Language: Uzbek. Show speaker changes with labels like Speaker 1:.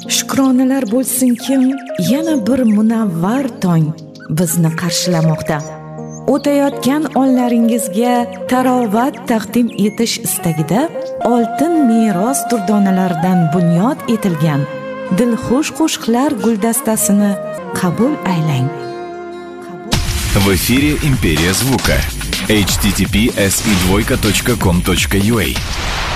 Speaker 1: Shukronalar bo'lsinki, yana bir munavvar tong bizni qarshilamoqda. O'tayotgan onlaringizga tarovat taqdim etish istagida oltin meros durdonalaridan bunyod etilgan dilxush qo'shiqlar guldastasini qabul aylang.
Speaker 2: В эфире «Империя звука». https://com.ua